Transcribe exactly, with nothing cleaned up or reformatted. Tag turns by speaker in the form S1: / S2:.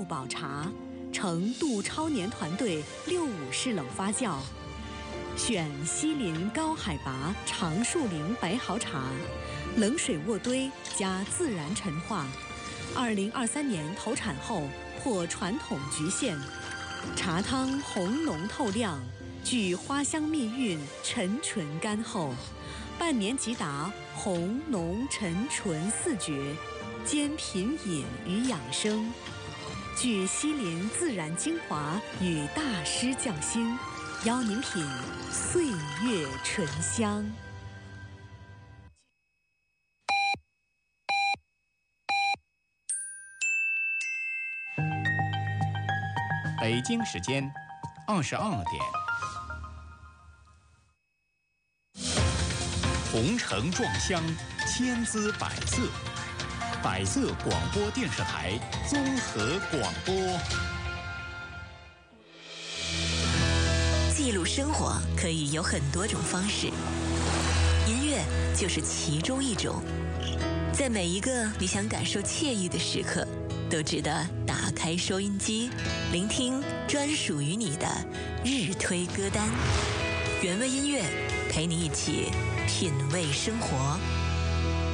S1: 宝茶，呈杜超年团队六五式冷发酵，选西林高海拔长树林白毫茶，冷水渥堆加自然陈化。二零二三年投产后破传统局限，茶汤红浓透亮，具花香蜜韵，沉醇甘厚，半年即达红浓沉醇四绝，兼品饮与养生，具西林自然精华与大师匠心，邀您品岁月醇香。
S2: 北京时间二十二点。红尘撞香，千姿百色。百色广播电视台综合广播。
S3: 记录生活可以有很多种方式，音乐就是其中一种。在每一个你想感受惬意的时刻，都值得打开收音机，聆听专属于你的日推歌单。原味音乐陪你一起品味生活。